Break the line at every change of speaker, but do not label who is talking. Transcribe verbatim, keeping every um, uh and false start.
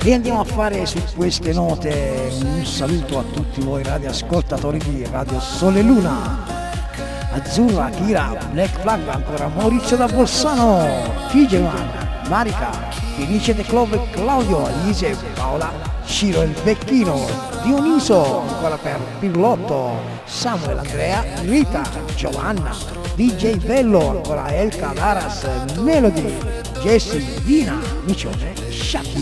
E andiamo a fare su queste note un saluto a tutti voi radioascoltatori di Radio Sole Luna, Azzurra, Kira, Black Flag, ancora Maurizio da Bolzano, Figeman, Marica, Felice De Clove, Claudio, Elise, Paola, Ciro il Becchino, Dioniso, ancora per Pirlotto, Samuel, Andrea, Rita, Giovanna, D J Bello, ancora Elka, Daras, Melody, Jessie, Dina, Micione, Shaki.